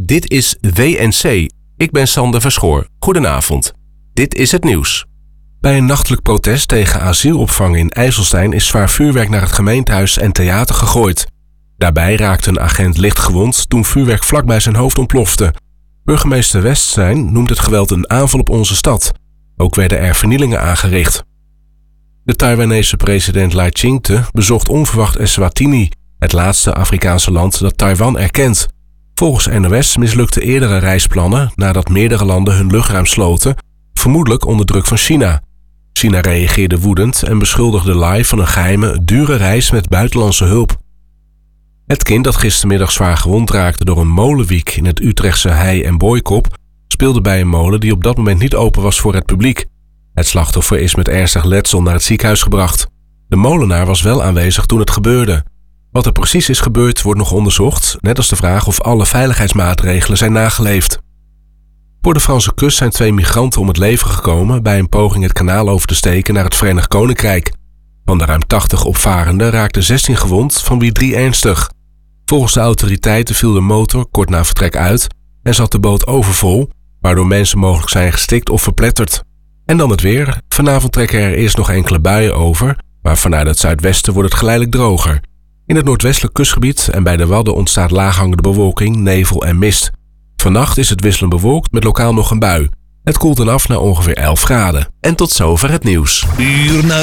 Dit is WNC. Ik ben Sander Verschoor. Goedenavond. Dit is het nieuws. Bij een nachtelijk protest tegen asielopvang in IJsselstein is zwaar vuurwerk naar het gemeentehuis en theater gegooid. Daarbij raakte een agent licht gewond toen vuurwerk vlak bij zijn hoofd ontplofte. Burgemeester Westzijn noemt het geweld een aanval op onze stad. Ook werden er vernielingen aangericht. De Taiwanese president Lai Ching-te bezocht onverwacht Eswatini, het laatste Afrikaanse land dat Taiwan erkent. Volgens NOS mislukten eerdere reisplannen nadat meerdere landen hun luchtruim sloten, vermoedelijk onder druk van China. China reageerde woedend en beschuldigde Lai van een geheime, dure reis met buitenlandse hulp. Het kind dat gistermiddag zwaar gewond raakte door een molenwiek in het Utrechtse Hei en Booikop speelde bij een molen die op dat moment niet open was voor het publiek. Het slachtoffer is met ernstig letsel naar het ziekenhuis gebracht. De molenaar was wel aanwezig toen het gebeurde. Wat er precies is gebeurd wordt nog onderzocht, net als de vraag of alle veiligheidsmaatregelen zijn nageleefd. Voor de Franse kust zijn 2 migranten om het leven gekomen bij een poging het kanaal over te steken naar het Verenigd Koninkrijk. Van de ruim 80 opvarenden raakten 16 gewond, van wie 3 ernstig. Volgens de autoriteiten viel de motor kort na vertrek uit en zat de boot overvol, waardoor mensen mogelijk zijn gestikt of verpletterd. En dan het weer. Vanavond trekken er eerst nog enkele buien over, maar vanuit het zuidwesten wordt het geleidelijk droger. In het noordwestelijk kustgebied en bij de Wadden ontstaat laaghangende bewolking, nevel en mist. Vannacht is het wisselend bewolkt met lokaal nog een bui. Het koelt dan af naar ongeveer 11 graden. En tot zover het nieuws.